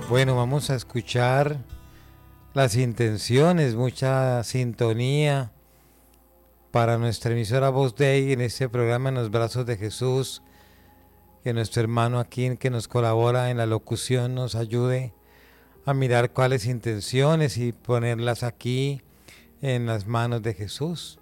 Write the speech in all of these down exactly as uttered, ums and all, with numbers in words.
Bueno, vamos a escuchar las intenciones, mucha sintonía para nuestra emisora Voz Dei en este programa En los Brazos de Jesús. Que nuestro hermano aquí que nos colabora en la locución nos ayude a mirar cuáles intenciones y ponerlas aquí en las manos de Jesús.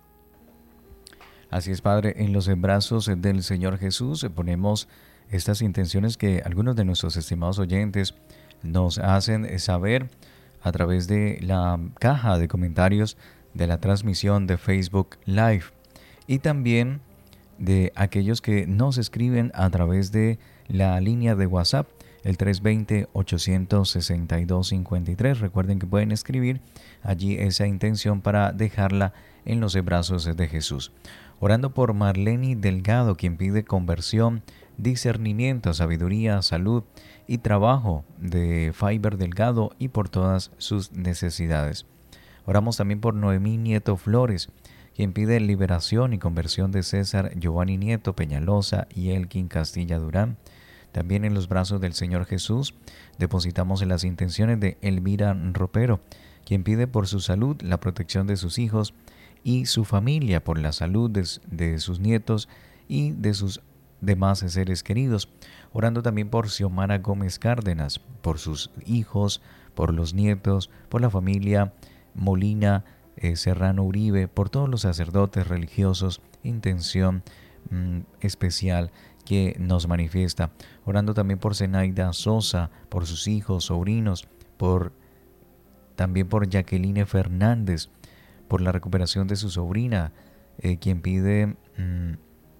Así es, Padre, en los brazos del Señor Jesús ponemos estas intenciones que algunos de nuestros estimados oyentes nos hacen saber a través de la caja de comentarios de la transmisión de Facebook Live y también de aquellos que nos escriben a través de la línea de WhatsApp, el tres dos cero, ocho seis dos, cinco tres. Recuerden que pueden escribir allí esa intención para dejarla en los brazos de Jesús. Orando por Marlene Delgado, quien pide conversión, discernimiento, sabiduría, salud y trabajo de Fiber Delgado y por todas sus necesidades. Oramos también por Noemí Nieto Flores, quien pide liberación y conversión de César Giovanni Nieto Peñalosa y Elkin Castilla Durán. También en los brazos del Señor Jesús depositamos en las intenciones de Elvira Ropero, quien pide por su salud, la protección de sus hijos y su familia, por la salud de, de sus nietos y de sus demás seres queridos. Orando también por Xiomara Gómez Cárdenas, por sus hijos, por los nietos, por la familia Molina eh, Serrano Uribe, por todos los sacerdotes religiosos, intención mmm, especial que nos manifiesta. Orando también por Zenaida Sosa, por sus hijos, sobrinos, por también por Jacqueline Fernández, por la recuperación de su sobrina, eh, quien pide mmm,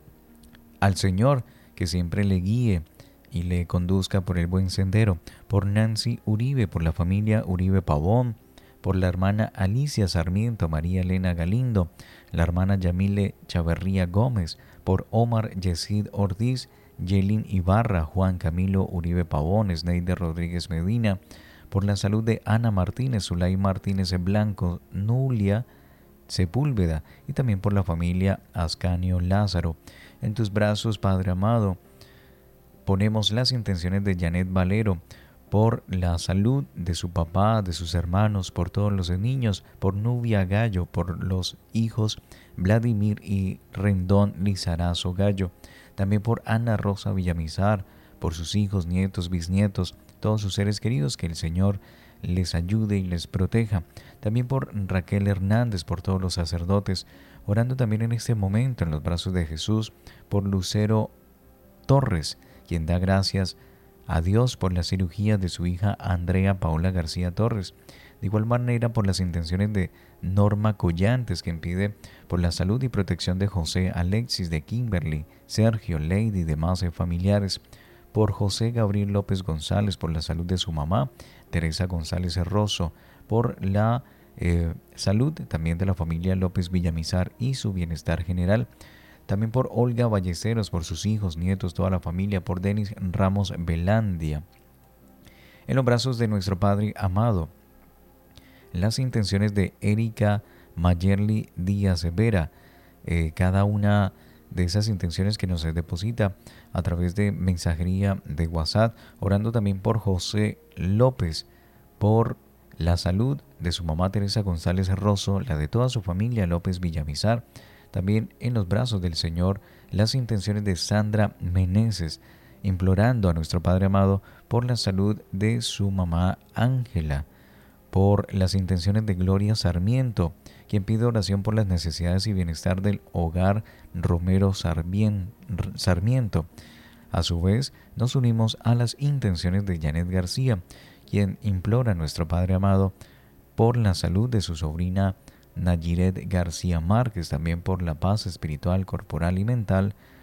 al Señor que siempre le guíe y le conduzca por el buen sendero. Por Nancy Uribe, por la familia Uribe Pavón, por la hermana Alicia Sarmiento, María Elena Galindo, la hermana Yamile Chaverría Gómez, por Omar Yesid Ortiz, Yelin Ibarra, Juan Camilo Uribe Pavón, Esneide Rodríguez Medina, por la salud de Ana Martínez, Zulay Martínez Blanco, Nulia Sepúlveda y también por la familia Ascanio Lázaro. En tus brazos, Padre amado, ponemos las intenciones de Janet Valero, por la salud de su papá, de sus hermanos, por todos los niños, por Nubia Gallo, por los hijos Vladimir y Rendón Lizarazo Gallo, también por Ana Rosa Villamizar, por sus hijos, nietos, bisnietos, todos sus seres queridos, que el Señor les ayude y les proteja. También por Raquel Hernández, por todos los sacerdotes, orando también en este momento en los brazos de Jesús, por Lucero Torres, quien da gracias a Dios por la cirugía de su hija Andrea Paola García Torres. De igual manera por las intenciones de Norma Collantes, quien pide por la salud y protección de José Alexis, de Kimberly, Sergio, Lady y demás familiares. Por José Gabriel López González, por la salud de su mamá, Teresa González Herroso, por la eh, salud también de la familia López Villamizar y su bienestar general. También por Olga Ballesteros, por sus hijos, nietos, toda la familia, por Denis Ramos Velandia. En los brazos de nuestro Padre amado, las intenciones de Erika Mayerly Díaz Vera, eh, cada una de esas intenciones que nos deposita a través de mensajería de WhatsApp, orando también por José López, por la salud de su mamá Teresa González Rosso, la de toda su familia López Villamizar. También en los brazos del Señor las intenciones de Sandra Meneses, implorando a nuestro Padre amado por la salud de su mamá Ángela, por las intenciones de Gloria Sarmiento, quien pide oración por las necesidades y bienestar del hogar Romero Sarmiento. A su vez, nos unimos a las intenciones de Janet García, quien implora a nuestro Padre amado por la salud de su sobrina Nayiret García Márquez, también por la paz espiritual, corporal y mental